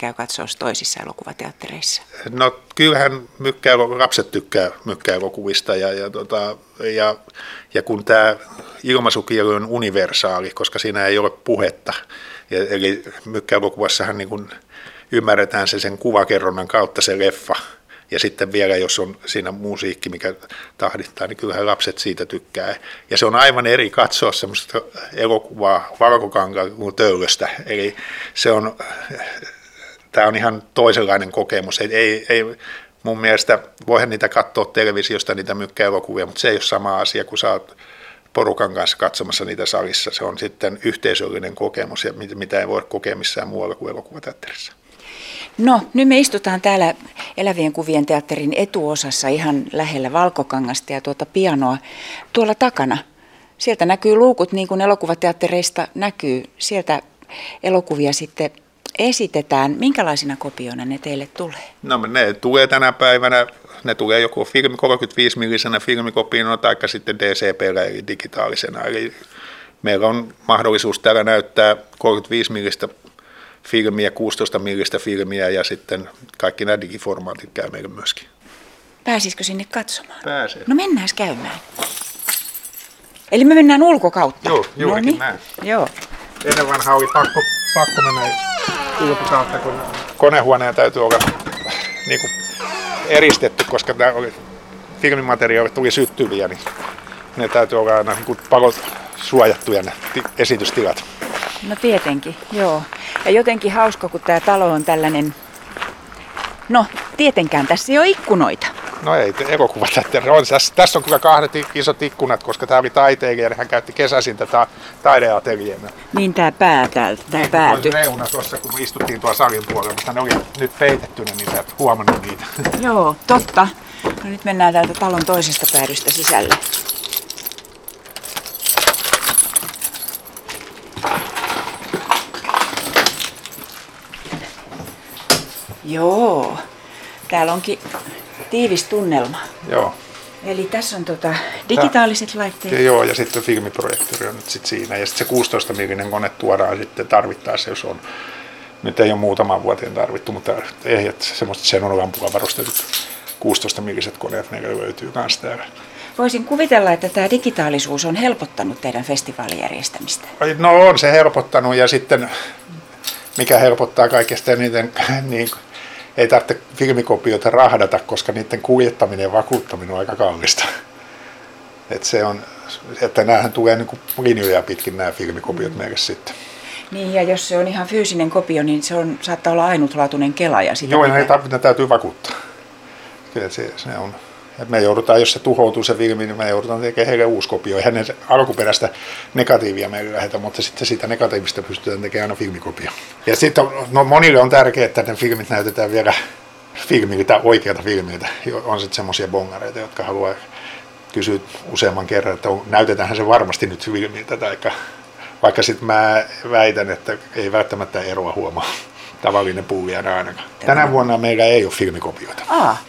käy katsoa toisissa elokuvateattereissa? No kyllähän lapset tykkää mykkäelokuvista ja kun tämä ilmaisukieli on universaali, koska siinä ei ole puhetta. Eli mykkäelokuvassahan niin kun ymmärretään se sen kuvakerronnan kautta se leffa. Ja sitten vielä, jos on siinä musiikki, mikä tahdittaa, niin kyllähän lapset siitä tykkää. Ja se on aivan eri katsoa semmoista elokuvaa valkokankaan kuin Töölöstä. Eli tämä on ihan toisenlainen kokemus. Ei mun mielestä, voihan niitä katsoa televisiosta, niitä mykkäelokuvia, mutta se ei ole sama asia, kun sä oot porukan kanssa katsomassa niitä salissa. Se on sitten yhteisöllinen kokemus, ja mitä ei voi kokea missään muualla kuin elokuvateatterissa. No, nyt me istutaan täällä Elävien kuvien teatterin etuosassa ihan lähellä Valkokangasta ja tuota pianoa tuolla takana. Sieltä näkyy luukut niin kuin elokuvateattereista näkyy. Sieltä elokuvia sitten esitetään. Minkälaisina kopioina ne teille tulee? No ne tulee tänä päivänä, ne tulee joko 35-millisenä filmikopiona tai sitten DCP:llä eli digitaalisena. Eli meillä on mahdollisuus täällä näyttää 35-millistä filmiä, 16-millistä filmiä ja sitten kaikki nämä digiformaatit käy meille myöskin. Pääsisikö sinne katsomaan? Pääsee. No mennään käymään. Eli me mennään ulkokautta. Joo, juurikin näin. Joo. Ennen vanhaa oli pakko mennä ulkokautta, kun konehuoneen täytyy olla niin kuin eristetty, koska tämä oli, filmimateriaalit tuli syttyviä, niin ne täytyy olla aina niin kuin palot suojattuja ne esitystilat. No tietenkin, joo. Ja jotenkin hauska, kun tämä talo on tällainen, no tietenkään tässä ei ole ikkunoita. No ei, elokuvateatteri on. Tässä on kyllä kahdet isot ikkunat, koska tämä oli taiteilija ja hän käytti kesäisin tätä taideateljeena. Niin tämä pää täältä, tämä pääty. Reuna tuossa, kun istuttiin tuolla salin puolella, mutta ne oli nyt peitettynä, niin sä et huomannut niitä. Joo, totta. No nyt mennään täältä talon toisesta päädystä sisälle. Joo, täällä onkin tiivis tunnelma. Joo. Eli tässä on digitaaliset laitteet. Joo, ja sitten filmiprojektori on nyt sit siinä. Ja sitten se 16-millinen kone tuodaan sitten tarvittaessa, jos on. Nyt ei ole muutaman vuoteen tarvittu, mutta ei, että semmoista xenonlampulla varustetut 16-milliset koneet ne löytyy myös täällä. Voisin kuvitella, että tämä digitaalisuus on helpottanut teidän festivaalijärjestämistä. No on se helpottanut, ja sitten mikä helpottaa kaikesta eniten, niin ei tarvitse filmikopioita rahdata, koska niiden kuljettaminen ja vakuuttaminen on aika kallista. Että näähän tulee niin kuin linjoja pitkin nämä filmikopiot meille sitten. Niin, ja jos se on ihan fyysinen kopio, niin saattaa olla ainutlaatuinen kela. Ja sitä joo, ne täytyy vakuuttaa. Kyllä se on. Et me joudutaan, jos se tuhoutuu se filmi, niin me joudutaan tekemään heille uusi kopio. Eihän ne alkuperäistä negatiivia meille lähetä, mutta sitten siitä negatiivista pystytään tekemään aina filmikopio. Ja sitten monille on tärkeää, että ne filmit näytetään vielä filmiltä, oikeata filmiltä. On sitten semmoisia bongareita, jotka haluaa kysyä useamman kerran, että näytetäänhän se varmasti nyt filmiltä. Vaikka sitten mä väitän, että ei välttämättä eroa huomaa. Tavallinen puuliana ainakaan. Tänä vuonna meillä ei ole filmikopioita.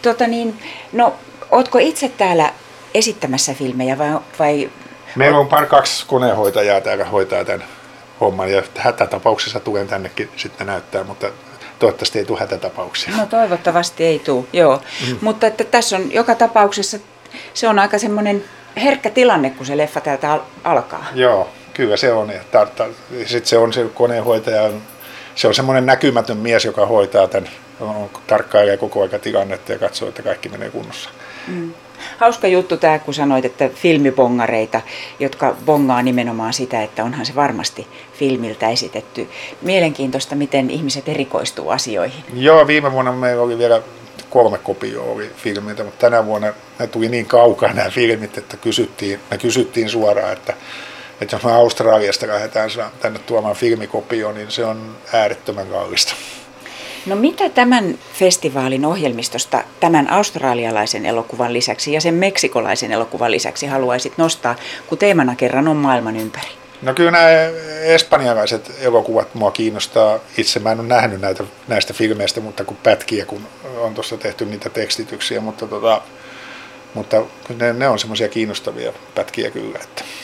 No ootko itse täällä esittämässä filmejä vai? Meillä on kaksi koneenhoitajaa täällä hoitaa tämän homman ja hätätapauksessa tulen tännekin sitten näyttää, mutta toivottavasti ei tule hätätapauksia. No toivottavasti ei tule, joo. Mutta että tässä on joka tapauksessa, se on aika semmoinen herkkä tilanne, kun se leffa täältä alkaa. Joo, kyllä se on. Sitten se on se koneenhoitaja, se on semmoinen näkymätön mies, joka hoitaa tämän, tarkkailee koko ajan tilannetta ja katsoo, että kaikki menee kunnossa. Hauska juttu tämä, kun sanoit, että filmibongareita, jotka bongaa nimenomaan sitä, että onhan se varmasti filmiltä esitetty. Mielenkiintoista, miten ihmiset erikoistuu asioihin. Joo, viime vuonna meillä oli vielä 3 kopioa oli filmiltä, mutta tänä vuonna ne tuli niin kaukaa nämä filmit, että me kysyttiin suoraan, että jos me Australiasta lähdetään tänne tuomaan filmikopioon, niin se on äärettömän kallista. No mitä tämän festivaalin ohjelmistosta, tämän australialaisen elokuvan lisäksi ja sen meksikolaisen elokuvan lisäksi haluaisit nostaa, kun teemana kerran on maailman ympäri? No kyllä nämä espanjalaiset elokuvat mua kiinnostaa. Itse mä en ole nähnyt näistä filmeistä, mutta kun pätkiä, kun on tuossa tehty niitä tekstityksiä, mutta ne on semmoisia kiinnostavia pätkiä kyllä. Että.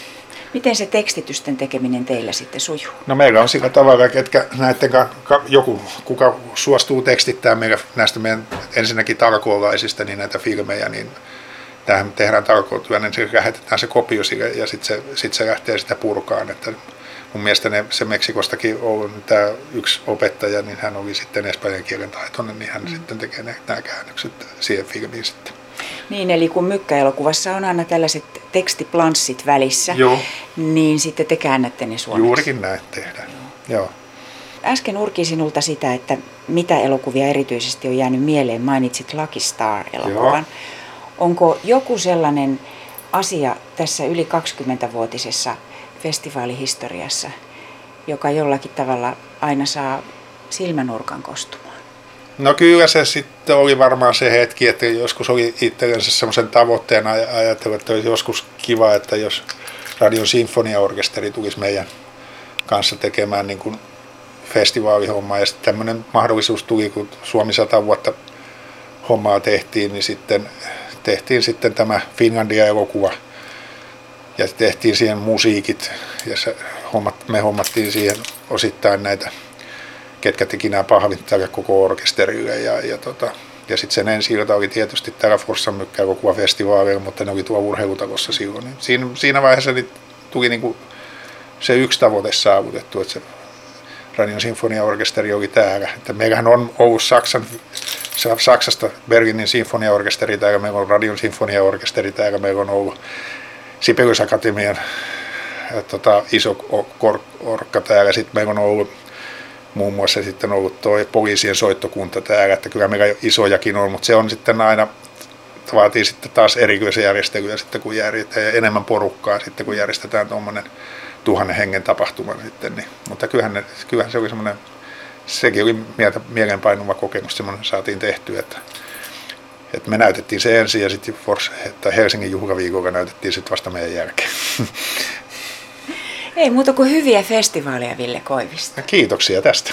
Miten se tekstitysten tekeminen teillä sitten sujuu? No meillä on sillä tavalla, ketkä näiden kuka suostuu tekstittämään meillä näistä meidän ensinnäkin tarkoolaisista niin näitä filmejä, niin tähän tehdään tarkoituja, niin se lähetetään se kopio sille ja sitten se lähtee sitä purkaan. Että mun mielestä se Meksikostakin on tämä yksi opettaja, niin hän oli sitten espanjan kielen taitoinen, niin hän sitten tekee nämä käännökset siihen filmiin sitten. Niin, eli kun Mykkä-elokuvassa on aina tällaiset tekstiplanssit välissä, Joo. niin sitten te käännätte ne suomeksi. Juurikin näin tehdään. Joo. Äsken urkin sinulta sitä, että mitä elokuvia erityisesti on jäänyt mieleen. Mainitsit Lucky Star-elokuvan. Onko joku sellainen asia tässä yli 20-vuotisessa festivaalihistoriassa, joka jollakin tavalla aina saa silmänurkan kostumaan? No kyllä se sitten oli varmaan se hetki, että joskus oli itsellensä semmoisen tavoitteena ajatella, että olisi joskus kiva, että jos Radion Sinfoniaorkesteri tulisi meidän kanssa tekemään niin kuin festivaalihommaa. Ja sitten tämmöinen mahdollisuus tuli, kun Suomi 100 vuotta hommaa tehtiin, niin sitten tehtiin sitten tämä Finlandia-elokuva ja tehtiin siihen musiikit ja me hommattiin siihen osittain näitä, ketkä teki nämä pahvit tälle koko orkesterille ja sitten sen ensi-ilta oli tietysti täällä Forssan Mykkä-elokuvafestivaalilla, mutta ne oli tuolla urheilutalossa silloin. Niin siinä vaiheessa niin tuli niinku se yksi tavoite saavutettu, että se Radion Sinfoniaorkesteri oli täällä. Että meillähän on ollut Saksasta Berlinin sinfoniaorkesteri täällä, meillä on Radion Sinfoniaorkesteri täällä, meillä on ollut Sibelius Akatemian iso orkka täällä, sitten meillä on ollut muun muassa sitten ollut tuo poliisien soittokunta täällä, että kyllä meillä isojakin on, mutta se on sitten aina, vaatii sitten taas erityisiä järjestelyjä sitten kun järjestetään enemmän porukkaa sitten kun järjestetään tuommoinen 1000 hengen tapahtuma sitten, niin, mutta kyllähän se oli semmoinen, sekin oli mieleenpainuva kokemus, semmoinen saatiin tehtyä, että me näytettiin se ensin ja sitten Helsingin juhlaviikolla näytettiin sitten vasta meidän jälkeen. Ei muuta kuin hyviä festivaaleja, Ville Koivisto. Kiitoksia tästä.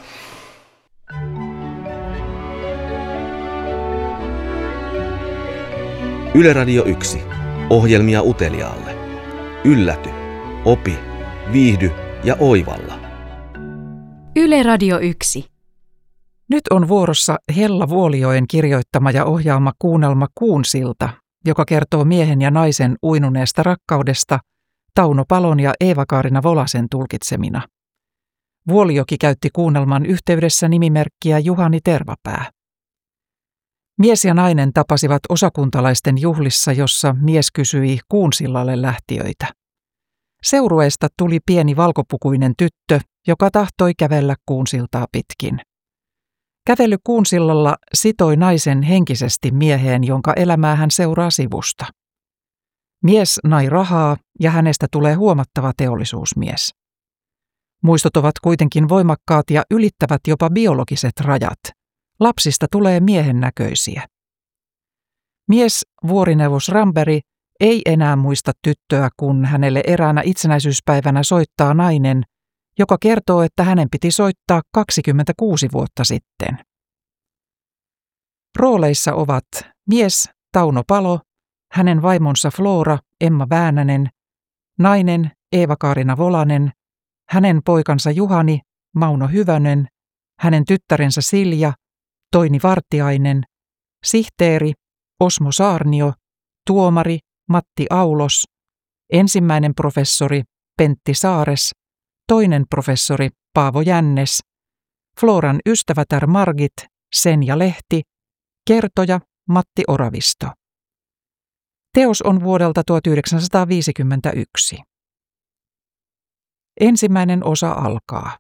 Yle Radio 1. Ohjelmia uteliaalle. Ylläty, opi, viihdy ja oivalla. Yle Radio 1. Nyt on vuorossa Hella Vuolijoen kirjoittama ja ohjaama kuunnelma Kuunsilta, joka kertoo miehen ja naisen uinuneesta rakkaudesta Tauno Palon ja Eeva-Kaarina Volasen tulkitsemina. Vuolijoki käytti kuunnelman yhteydessä nimimerkkiä Juhani Tervapää. Mies ja nainen tapasivat osakuntalaisten juhlissa, jossa mies kysyi Kuunsillalle lähtiöitä. Seurueesta tuli pieni valkopukuinen tyttö, joka tahtoi kävellä Kuunsiltaa pitkin. Kävely Kuunsillalla sitoi naisen henkisesti mieheen, jonka elämää hän seuraa sivusta. Mies nai rahaa ja hänestä tulee huomattava teollisuusmies. Muistot ovat kuitenkin voimakkaat ja ylittävät jopa biologiset rajat. Lapsista tulee miehen näköisiä. Mies, vuorineuvos Ramberg, ei enää muista tyttöä, kun hänelle eräänä itsenäisyyspäivänä soittaa nainen, joka kertoo, että hänen piti soittaa 26 vuotta sitten. Rooleissa ovat mies Tauno Palo, hänen vaimonsa Flora Emma Väänänen, nainen Eeva-Kaarina Volanen, hänen poikansa Juhani Mauno Hyvönen, hänen tyttärensä Silja Toini Vartiainen, sihteeri Osmo Saarnio, tuomari Matti Aulos, ensimmäinen professori Pentti Saares, toinen professori Paavo Jännes, Floran ystävätär Margit Senja Lehti, kertoja Matti Oravisto. Teos on vuodelta 1951. Ensimmäinen osa alkaa.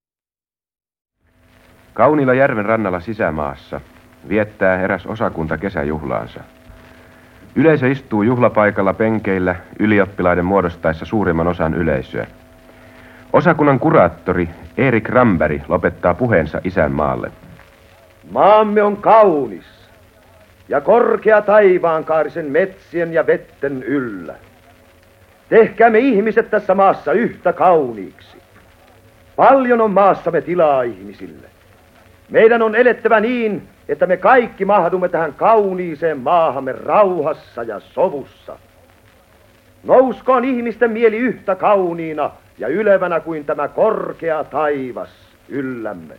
Kauniilla järven rannalla sisämaassa viettää eräs osakunta kesäjuhlaansa. Yleisö istuu juhlapaikalla penkeillä ylioppilaiden muodostaessa suurimman osan yleisöä. Osakunnan kuraattori Erik Ramberg lopettaa puheensa isänmaalle. Maamme on kaunis ja korkea taivaankaarisen metsien ja vetten yllä. Tehkäämme ihmiset tässä maassa yhtä kauniiksi. Paljon on maassamme tilaa ihmisille. Meidän on elettävä niin, että me kaikki mahdumme tähän kauniiseen maahamme rauhassa ja sovussa. Nouskoon ihmisten mieli yhtä kauniina ja ylevänä kuin tämä korkea taivas yllämme.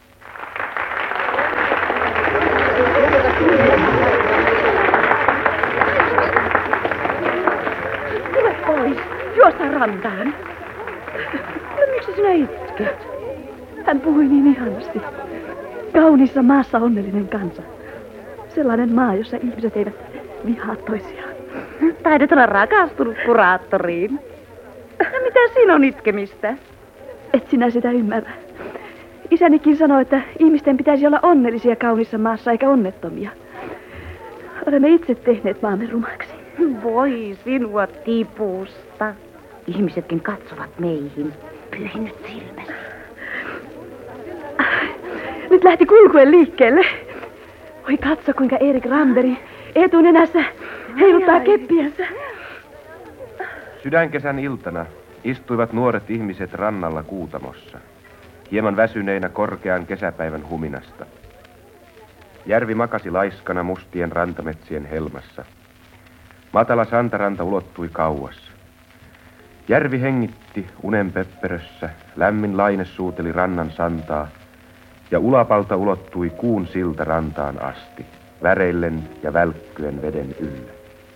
Tule pois, juosta rantaan. Miksi sinä itket? Hän puhui niin ihanasti. Kauniissa maassa onnellinen kansa. Sellainen maa, jossa ihmiset eivät vihaa toisiaan. Taidat olla rakastunut kuraattoriin. Ja mitä siinä on itkemistä? Et sinä sitä ymmärrä. Isänikin sanoi, että ihmisten pitäisi olla onnellisia kaunissa maassa eikä onnettomia. Olemme itse tehneet maamme rumaksi. Voi sinua tipusta. Ihmisetkin katsovat meihin. Pyhinyt silmäsi. Nyt lähti kulkuen liikkeelle. Oi katso, kuinka Erik Ramberi etunenässä heiluttaa keppiänsä. Sydänkesän iltana istuivat nuoret ihmiset rannalla Kuutamossa, hieman väsyneinä korkean kesäpäivän huminasta. Järvi makasi laiskana mustien rantametsien helmassa. Matala santaranta ulottui kauas. Järvi hengitti unen pöpperössä, lämmin laine suuteli rannan santaa, ja ulapalta ulottui kuun silta rantaan asti, väreillen ja välkkyen veden yllä.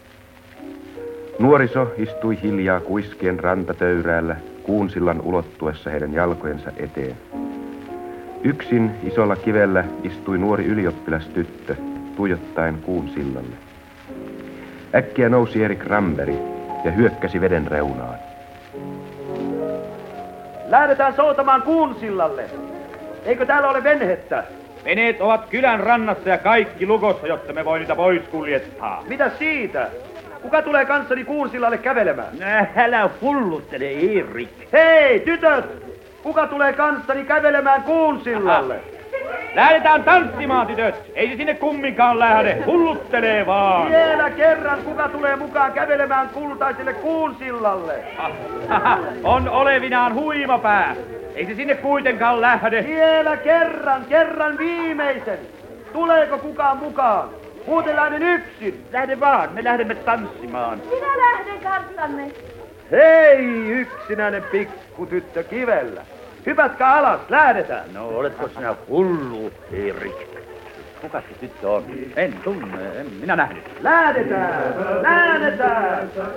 Nuoriso istui hiljaa kuiskien rantatöyräällä kuun sillan ulottuessa heidän jalkojensa eteen. Yksin isolla kivellä istui nuori ylioppilastyttö, tuijottaen kuun sillalle. Äkkiä nousi Erik Ramberi ja hyökkäsi veden reunaan. Lähdetään soutamaan kuun sillalle. Eikö täällä ole venhettä? Veneet ovat kylän rannassa ja kaikki lukossa, jotta me voi niitä pois kuljettaa. Mitä siitä? Kuka tulee kanssani kuun sillalle kävelemään? Älä hulluttele, Erik. Hei, tytöt! Kuka tulee kanssani kävelemään kuun sillalle? Lähdetään tanssimaan, tytöt. Ei se sinne kumminkaan lähde. Hulluttelee vaan. Vielä kerran, kuka tulee mukaan kävelemään kultaiselle kuun sillalle? On olevinaan huimapää. Ei se sinne kuitenkaan lähde. Vielä kerran viimeisen. Tuleeko kukaan mukaan? Muuten lähden yksin. Lähde vaan, me lähdemme tanssimaan. Minä lähden kanssanne. Hei, yksinäinen pikkutyttö kivellä. Hypätkää alas, lähdetään. No, oletko sinä hullu, Erik? Kuka se tyttö on? En tunne, en minä nähnyt. Lähdetään.